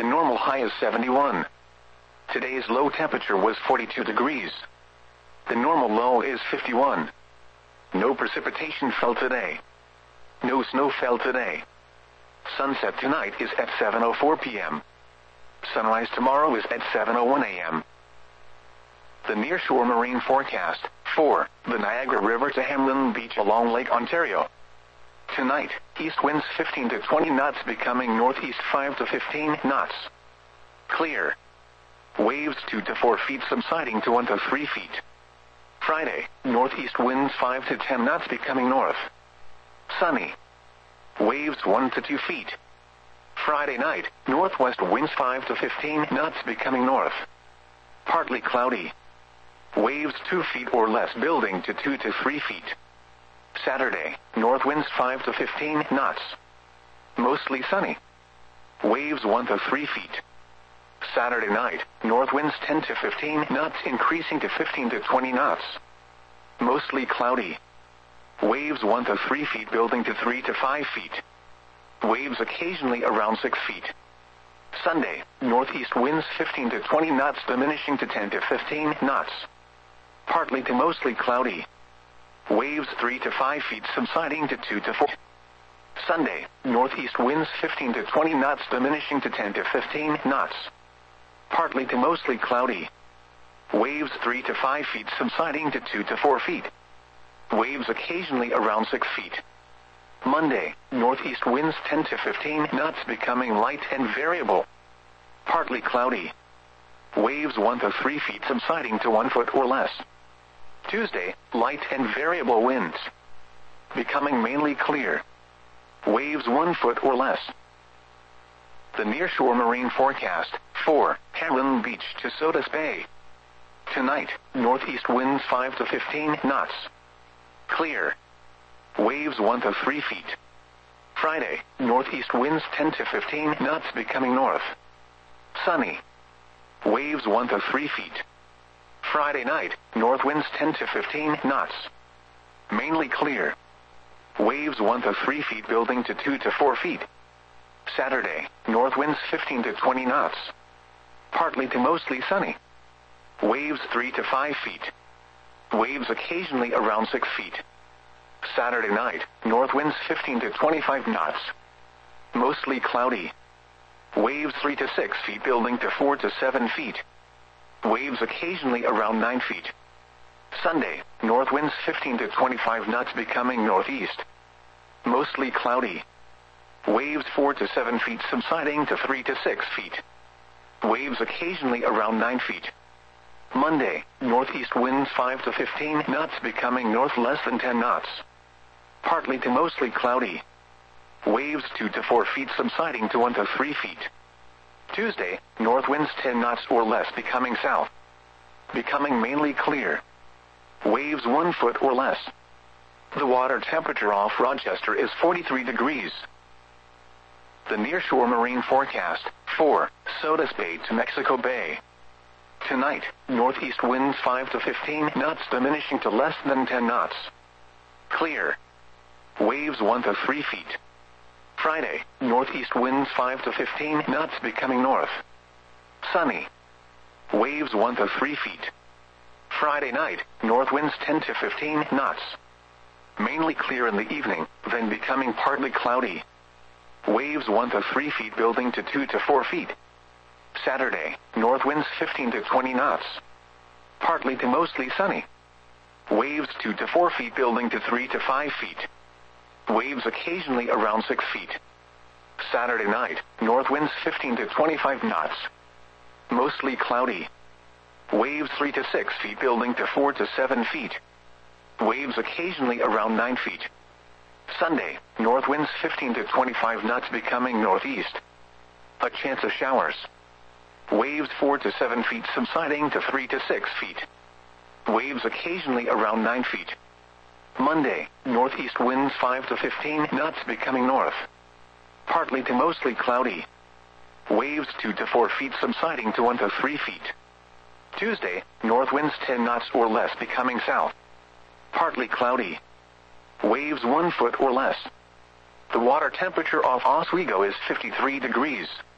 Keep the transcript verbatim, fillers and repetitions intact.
The normal high is seventy-one. Today's low temperature was forty-two degrees. The normal low is fifty-one. No precipitation fell today. No snow fell today. Sunset tonight is at seven oh four p m Sunrise tomorrow is at seven oh one a m The nearshore marine forecast, for the Niagara River to Hamlin Beach along Lake Ontario. Tonight, east winds fifteen to twenty knots becoming northeast five to fifteen knots. Clear. Waves two to four feet subsiding to one to three feet. Friday, northeast winds five to ten knots becoming north. Sunny. Waves one to two feet. Friday night, northwest winds five to fifteen knots becoming north. Partly cloudy. Waves two feet or less building to two to three feet. Saturday, north winds five to fifteen knots. Mostly sunny. Waves one to three feet. Saturday night, north winds ten to fifteen knots increasing to fifteen to twenty knots. Mostly cloudy. Waves one to three feet building to three to five feet. Waves occasionally around six feet. Sunday, northeast winds fifteen to twenty knots diminishing to ten to fifteen knots. Partly to mostly cloudy. Waves three to five feet subsiding to two to four. Sunday, northeast winds fifteen to twenty knots diminishing to ten to fifteen knots. Partly to mostly cloudy. Waves three to five feet subsiding to two to four feet. Waves occasionally around six feet. Monday, northeast winds ten to fifteen knots becoming light and variable. Partly cloudy. Waves one to three feet subsiding to one foot or less. Tuesday, light and variable winds. Becoming mainly clear. Waves one foot or less. The nearshore marine forecast, for Hamlin Beach to Sodus Bay. Tonight, northeast winds five to fifteen knots. Clear. Waves one to three feet. Friday, northeast winds ten to fifteen knots becoming north. Sunny. Waves one to three feet. Friday night, north winds ten to fifteen knots. Mainly clear. Waves one to three feet building to two to four feet. Saturday, north winds fifteen to twenty knots. Partly to mostly sunny. Waves three to five feet. Waves occasionally around six feet. Saturday night, north winds fifteen to twenty-five knots. Mostly cloudy. Waves three to six feet building to four to seven feet. Waves occasionally around nine feet. Sunday, north winds fifteen to twenty-five knots becoming northeast. Mostly cloudy. Waves four to seven feet subsiding to three to six feet. Waves occasionally around nine feet. Monday, northeast winds five to fifteen knots becoming north less than ten knots. Partly to mostly cloudy. Waves two to four feet subsiding to one to three feet. Tuesday, north winds ten knots or less becoming south. Becoming mainly clear. Waves one foot or less. The water temperature off Rochester is forty-three degrees. The nearshore marine forecast, for Sodus Bay to Mexico Bay. Tonight, northeast winds five to fifteen knots diminishing to less than ten knots. Clear. Waves one to three feet. Friday, northeast winds five to fifteen knots becoming north. Sunny. Waves one to three feet. Friday night, north winds ten to fifteen knots. Mainly clear in the evening, then becoming partly cloudy. Waves one to three feet building to two to four feet. Saturday, north winds fifteen to twenty knots. Partly to mostly sunny. Waves two to four feet building to three to five feet. Waves occasionally around six feet. Saturday night, north winds fifteen to twenty-five knots. Mostly cloudy. Waves three to six feet building to four to seven feet. Waves occasionally around nine feet. Sunday, north winds fifteen to twenty-five knots becoming northeast. A chance of showers. Waves four to seven feet subsiding to three to six feet. Waves occasionally around nine feet. Monday, northeast winds five to fifteen knots becoming north. Partly to mostly cloudy. Waves two to four feet subsiding to one to three feet. Tuesday, north winds ten knots or less becoming south. Partly cloudy. Waves one foot or less. The water temperature off Oswego is fifty-three degrees.